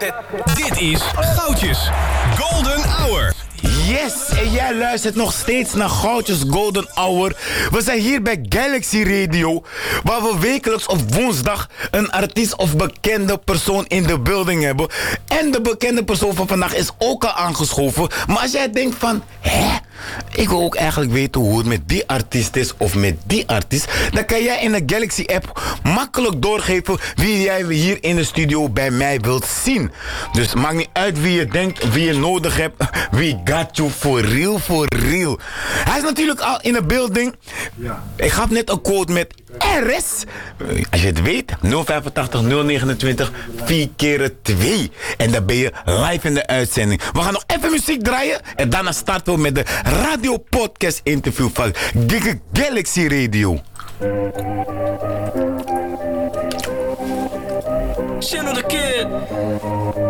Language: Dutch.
Dit is Goudjes Golden Hour. Yes, en jij luistert nog steeds naar Goudjes Golden Hour. We zijn hier bij Galaxy Radio, waar we wekelijks op woensdag een artiest of bekende persoon in de building hebben. En de bekende persoon van vandaag is ook al aangeschoven. Maar als jij denkt van, ik wil ook eigenlijk weten hoe het met die artiest is of met die artiest, dan kan jij in de Galaxy app makkelijk doorgeven wie jij hier in de studio bij mij wilt zien. Dus maakt niet uit wie je denkt, wie je nodig hebt. We got you for real, for real. Hij is natuurlijk al in de building. Ja. Ik gaf net een quote met RS. Als je het weet, 085 029 4 keer 2. En dan ben je live in de uitzending. We gaan nog even muziek draaien. En daarna starten we met de radio podcast interview van Galaxy Radio. Shadow the Kid.